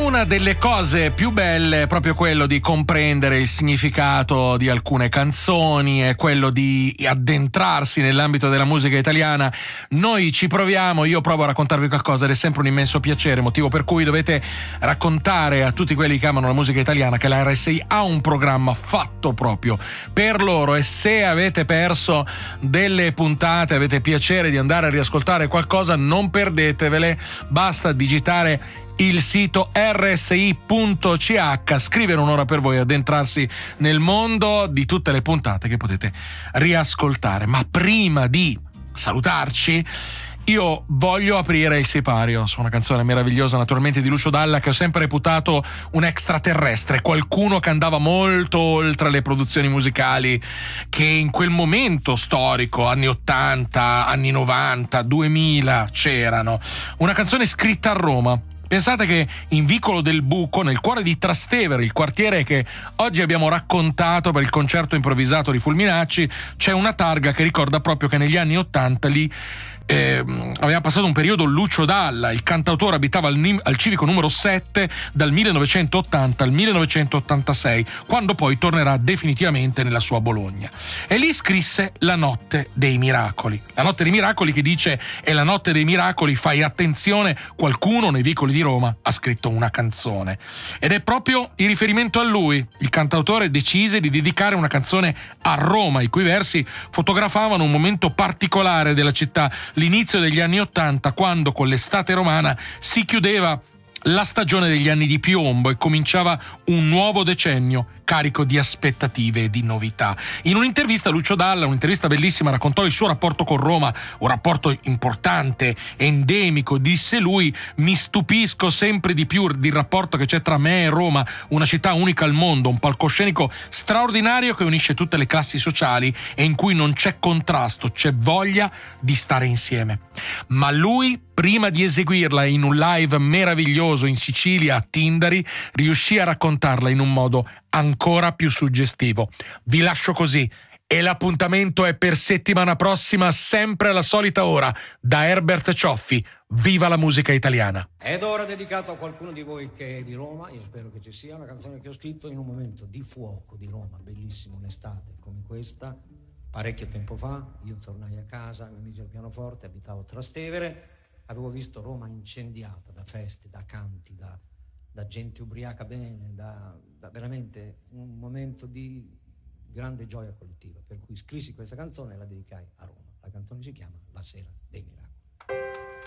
una delle cose più belle è proprio quello di comprendere il significato di alcune canzoni, è quello di addentrarsi nell'ambito della musica italiana. Noi ci proviamo, io provo a raccontarvi qualcosa ed è sempre un immenso piacere, motivo per cui dovete raccontare a tutti quelli che amano la musica italiana che la RSI ha un programma fatto proprio per loro, e se avete perso delle puntate, avete piacere di andare a riascoltare qualcosa, non perdetevele, basta digitare il sito rsi.ch, scrivere un'ora per voi, addentrarsi nel mondo di tutte le puntate che potete riascoltare. Ma prima di salutarci, io voglio aprire il sipario su una canzone meravigliosa, naturalmente di Lucio Dalla, che ho sempre reputato un extraterrestre, qualcuno che andava molto oltre le produzioni musicali che in quel momento storico, anni 80, anni 90, 2000, c'erano. Una canzone scritta a Roma. Pensate che in Vicolo del Buco, nel cuore di Trastevere, il quartiere che oggi abbiamo raccontato per il concerto improvvisato di Fulminacci, c'è una targa che ricorda proprio che negli anni 80 lì aveva passato un periodo Lucio Dalla. Il cantautore abitava al civico numero 7 dal 1980 al 1986, quando poi tornerà definitivamente nella sua Bologna. E lì scrisse La notte dei miracoli. La notte dei miracoli, che dice: è la notte dei miracoli, fai attenzione, qualcuno nei vicoli di Roma ha scritto una canzone. Ed è proprio in riferimento a lui il cantautore decise di dedicare una canzone a Roma, i cui versi fotografavano un momento particolare della città, l'inizio degli anni 80, quando con l'estate romana si chiudeva la stagione degli anni di piombo e cominciava un nuovo decennio carico di aspettative e di novità. In un'intervista Lucio Dalla, un'intervista bellissima, raccontò il suo rapporto con Roma, un rapporto importante, endemico. Disse lui: mi stupisco sempre di più del rapporto che c'è tra me e Roma, una città unica al mondo, un palcoscenico straordinario che unisce tutte le classi sociali e in cui non c'è contrasto, c'è voglia di stare insieme. Ma lui, prima di eseguirla in un live meraviglioso in Sicilia, a Tindari, riuscì a raccontarla in un modo ancora più suggestivo. Vi lascio così e l'appuntamento è per settimana prossima, sempre alla solita ora, da Herbert Cioffi. Viva la musica italiana! Ed ora dedicato a qualcuno di voi che è di Roma, io spero che ci sia, una canzone che ho scritto in un momento di fuoco di Roma, bellissimo, un'estate come questa, parecchio tempo fa. Io tornai a casa, mi misi al pianoforte, abitavo a Trastevere, avevo visto Roma incendiata da feste, da canti, da gente ubriaca bene, da veramente un momento di grande gioia collettiva, per cui scrissi questa canzone e la dedicai a Roma. La canzone si chiama La sera dei miracoli.